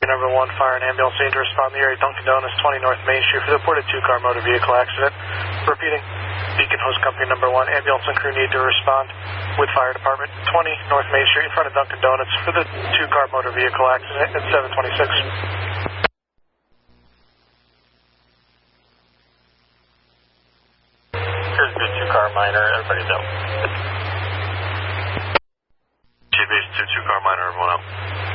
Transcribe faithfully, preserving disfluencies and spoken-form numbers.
Number one, fire and ambulance need to respond to the area Dunkin' Donuts, twenty North Main Street for the reported two-car motor vehicle accident. Repeating, Beacon Host Company Number one, ambulance and crew need to respond with fire department, twenty North Main Street in front of Dunkin' Donuts for the two-car motor vehicle accident at seven twenty-six. Here's the two-car minor, everybody know. G B two, two-car minor, everyone out.